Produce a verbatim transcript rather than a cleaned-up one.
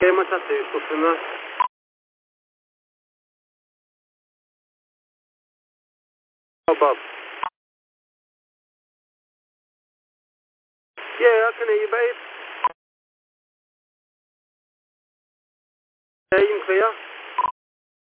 Hey, what's up, dude? What's in there? Oh, Bob. Yeah, I can hear you, babe. Yeah, you can clear.